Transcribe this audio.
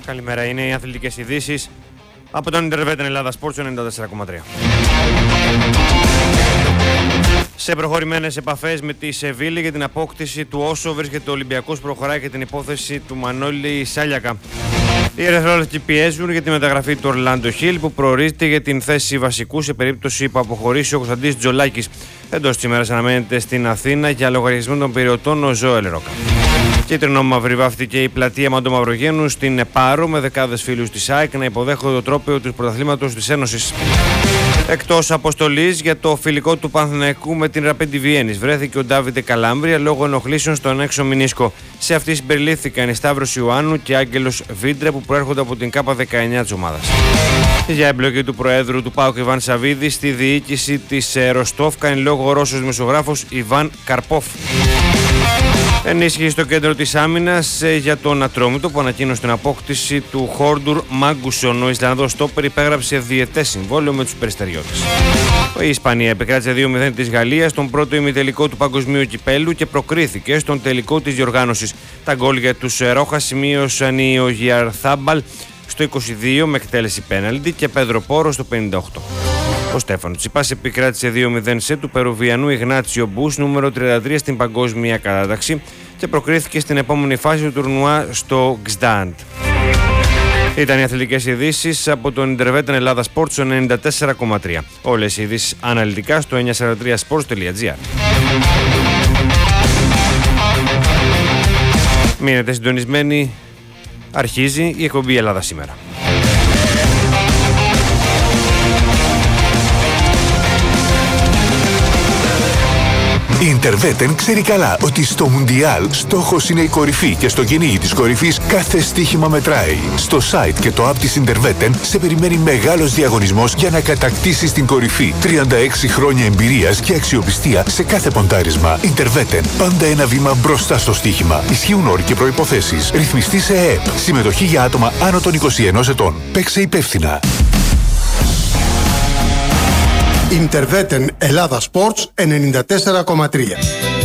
Καλημέρα, είναι οι αθλητικές ειδήσεις από τον Ιντερβέτεν Ελλάδα Sports 94,3. Σε προχωρημένες επαφές με τη Σεβίλη για την απόκτηση του Όσο βρίσκεται ο Ολυμπιακός, προχωράει και την υπόθεση του Μανώλη Σάλιακα. Οι ερυθρόλευκοι πιέζουν για τη μεταγραφή του Ορλάντο Χιλ που προορίζεται για την θέση βασικού σε περίπτωση που αποχωρήσει ο Κωνσταντής Τζολάκης. Εντός της ημέρας αναμένεται στην Αθήνα για λογαριασμό των περιωτών ο Ζωέλ Ρόκα. Κίτρινο-μαύρη βάφτηκε η πλατεία Μαντομαυρογέννου στην Πάρο με δεκάδες φίλους της ΑΕΚ να υποδέχονται το τρόπαιο του πρωταθλήματος της Ένωσης. Εκτός αποστολής για το φιλικό του Παναθηναϊκού με την Ραπέντι Βιέννης βρέθηκε ο Ντάβιντε Καλάμπρια λόγω ενοχλήσεων στον έξω μηνίσκο. Σε αυτή συμπεριλήφθηκαν η Σταύρος Ιωάννου και Άγγελος Βίντρε που προέρχονται από την ΚΑΠΑ19 της ομάδας. Για εμπλοκή του Προέδρου του ΠΑΟΚ Ιβάν Σαββίδη στη διοίκηση της Ροστόφ κάνει λόγο ο Ρώσος δημοσιογράφος Ιβάν Καρπόφ. Ενίσχυση στο κέντρο της άμυνας για τον Ατρόμητο που ανακοίνωσε την απόκτηση του Χόρντουρ Μάγκουσον. Ο Ισλανδός στόπερ υπέγραψε διετές συμβόλαιο με τους Περιστεριώτες. Η Ισπανία επικράτησε 2-0 της Γαλλίας στον πρώτο ημιτελικό του Παγκοσμίου Κυπέλου και προκρίθηκε στον τελικό της διοργάνωσης. Τα γκολ για τους Ρόχα σημείωσαν οι Ογιαρθάμπαλ στο 22 με εκτέλεση πέναλτι και Πέδρο Πόρο στο 58. Ο Στέφανο Τσιπάς επικράτησε 2-0 σε του Περουβιανού Ιγνάτσιο Μπούς νούμερο 33 στην παγκόσμια κατάταξη και προκρίθηκε στην επόμενη φάση του τουρνουά στο Γκσντάντ. Ήταν οι αθλητικές ειδήσεις από τον Ιντερβέτεν Ελλάδα Sports 94,3. Όλες οι ειδήσεις αναλυτικά στο 943sports.gr. Μείνετε συντονισμένοι, αρχίζει η εκπομπή Ελλάδα σήμερα. Η Ιντερβέτεν ξέρει καλά ότι στο Μουντιάλ στόχος είναι η κορυφή και στο κυνήγι της κορυφής κάθε στοίχημα μετράει. Στο site και το app της Ιντερβέτεν σε περιμένει μεγάλος διαγωνισμός για να κατακτήσεις την κορυφή. 36 χρόνια εμπειρίας και αξιοπιστία σε κάθε ποντάρισμα. Ιντερβέτεν, πάντα ένα βήμα μπροστά στο στοίχημα. Ισχύουν όροι και προϋποθέσεις. Ρυθμιστή σε ΕΕΠ. Συμμετοχή για άτομα άνω των 21 ετών. Παίξε υπεύθυνα. Ιντερβέτεν Ελλάδα Sports 94,3.